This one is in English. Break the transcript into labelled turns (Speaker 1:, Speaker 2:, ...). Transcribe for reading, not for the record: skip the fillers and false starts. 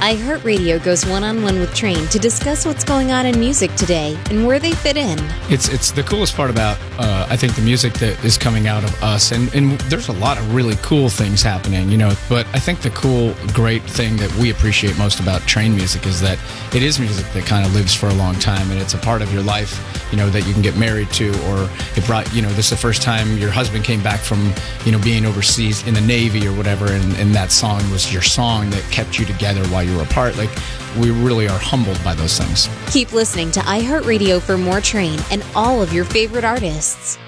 Speaker 1: iHeartRadio goes one-on-one with Train to discuss what's going on in music today and where they fit in.
Speaker 2: It's the coolest part about, I think, the music that is coming out of us. And there's a lot of really cool things happening, but I think the cool, great thing that we appreciate most about Train music is that it is music that kind of lives for a long time, and it's a part of your life, that you can get married to, or it brought, this is the first time your husband came back from, being overseas in the Navy or whatever, and that song was your song that kept you together while you were apart. Like, we really are humbled by those things.
Speaker 1: Keep listening to iHeartRadio for more Train and all of your favorite artists.